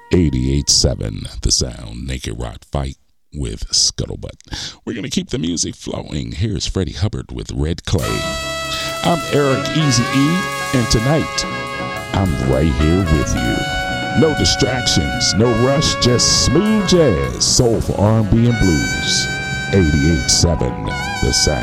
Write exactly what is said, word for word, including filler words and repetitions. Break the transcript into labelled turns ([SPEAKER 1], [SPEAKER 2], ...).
[SPEAKER 1] eighty-eight seven The Sound, Naked Rock Fight with Scuttlebutt. We're going to keep the music flowing. Here's Freddie Hubbard with Red Clay. I'm Eric Eazy-E, and tonight, I'm right here with you. No distractions, no rush, just smooth jazz, soulful R and B and blues. eighty-eight seven The Sound.